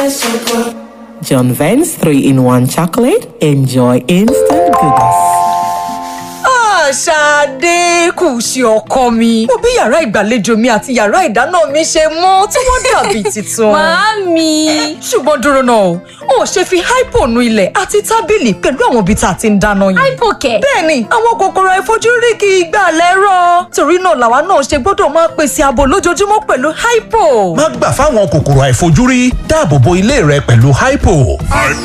John Vance 3-in-1 chocolate. Enjoy instant goodness. Ṣadé kù sí ọkọ mi. Mo bí yàrá ìgbàlejò mi àti yàrá ìdáná mi ṣe mọ́ tí wọ́n dàbí tuntun. Màámi. Ṣùgbọ́n dúró náà o, ò ṣe fi hypo nu ilẹ̀ àti tábìlì pẹ̀lú àwọn ibi tá a ti ń dáná yẹn. Hypo kẹ̀. Bẹ́ẹ̀ni, àwọn kòkòrò àìfojúrí kì í gbà lẹ́rọ̀. Torí náà làwa náà ṣe gbọ́dọ̀ máa pèsè ààbò lójoojúmọ́ pẹ̀lú hypo. Má gbà fáwọn kòkòrò àìfojúrí, dáàbò bo ilé rẹ pẹ̀lú hypo.